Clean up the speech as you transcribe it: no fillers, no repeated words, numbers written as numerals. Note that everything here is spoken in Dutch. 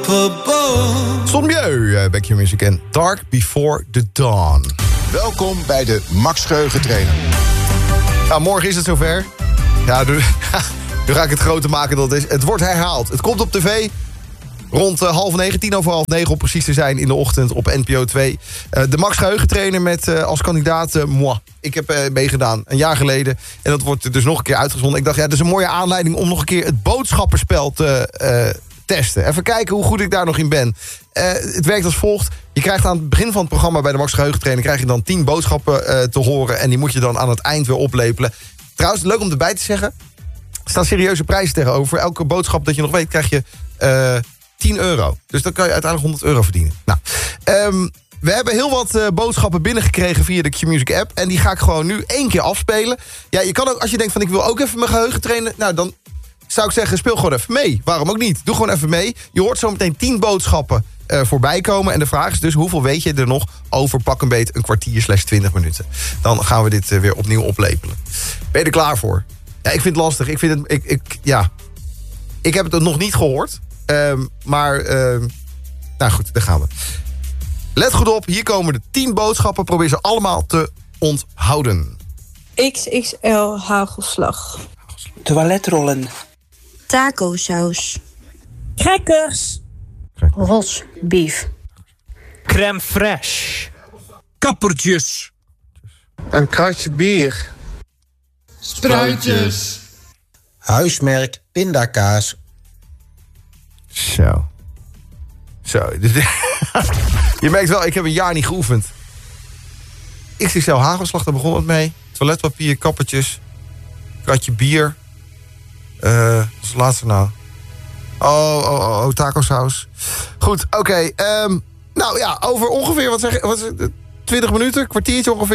up above. Sonmieu, Back Your Music en Dark Before the Dawn. Welkom bij de Max Geheugen Trainer. Nou, morgen is het zover. Ja, nu ga ik het groter maken dan het is. Het wordt herhaald. Het komt op tv rond 8:30, 9:50 om precies te zijn in de ochtend op NPO 2. De Max Geheugen Trainer met als kandidaat moi. Ik heb meegedaan een jaar geleden. En dat wordt dus nog een keer uitgezonden. Ik dacht, ja, dat is een mooie aanleiding om nog een keer het boodschappenspel te testen. Even kijken hoe goed ik daar nog in ben. Het werkt als volgt. Je krijgt aan het begin van het programma bij de Max Geheugen Trainer krijg je dan 10 boodschappen te horen. En die moet je dan aan het eind weer oplepelen. Trouwens, leuk om erbij te zeggen. Er staan serieuze prijzen tegenover. Voor elke boodschap dat je nog weet krijg je €10. Dus dan kan je uiteindelijk €100 verdienen. Nou, we hebben heel wat boodschappen binnengekregen via de Q-Music app. En die ga ik gewoon nu 1 keer afspelen. Ja, je kan ook, als je denkt van ik wil ook even mijn geheugen trainen. Nou, dan zou ik zeggen, speel gewoon even mee. Waarom ook niet? Doe gewoon even mee. Je hoort zo meteen 10 boodschappen voorbij komen. En de vraag is dus, hoeveel weet je er nog over pak een beet een kwartier/20 minuten? Dan gaan we dit weer opnieuw oplepelen. Ben je er klaar voor? Ja, ik vind het lastig. Ik heb het nog niet gehoord. Nou goed, daar gaan we. Let goed op, hier komen de 10 boodschappen. Probeer ze allemaal te onthouden. XXL hagelslag. Toiletrollen. Tacosaus. Crackers. Rosbief. Crème fraîche. Kappertjes. Een kratje bier. Spruitjes. Huismerk pindakaas. Zo. Je merkt wel, ik heb een jaar niet geoefend. XXL hagelslag, daar begon het mee. Toiletpapier, kappertjes. Kratje bier. Wat is het laatste nou? Oh, tacosaus. Goed, oké. Nou ja, over ongeveer, wat zeg je, 20 minuten, kwartiertje ongeveer.